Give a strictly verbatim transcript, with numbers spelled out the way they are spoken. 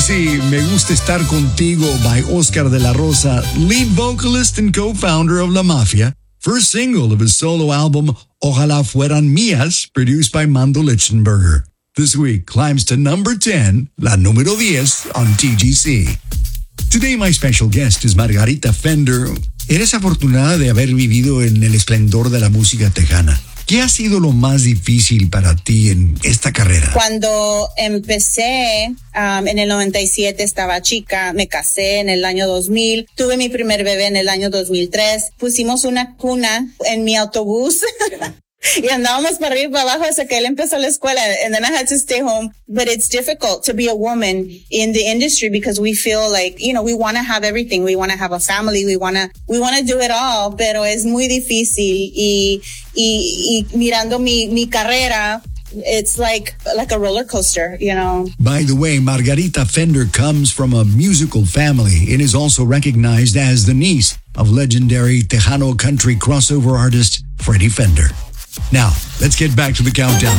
C, Me Gusta Estar Contigo by Oscar de la Rosa, lead vocalist and co-founder of La Mafia, first single of his solo album Ojalá Fueran Mías, produced by Mando Lichtenberger. This week climbs to number ten, la número diez on T G C. Today my special guest is Margarita Fender. Eres afortunada de haber vivido en el esplendor de la música tejana. ¿Qué ha sido lo más difícil para ti en esta carrera? Cuando empecé um, en el noventa y siete estaba chica, me casé en el año dos mil, tuve mi primer bebé en el año dos mil tres, pusimos una cuna en mi autobús y andábamos para arriba y para abajo hasta que él empezó la escuela, and then I had to stay home. But it's difficult to be a woman in the industry because we feel like, you know, we want to have everything. We want to have a family. We want to, we want to do it all, pero es muy difícil. Y, y, y mirando mi, mi carrera, it's like, like a roller coaster, you know. By the way, Margarita Fender comes from a musical family and is also recognized as the niece of legendary Tejano country crossover artist Freddie Fender. Now, let's get back to the countdown.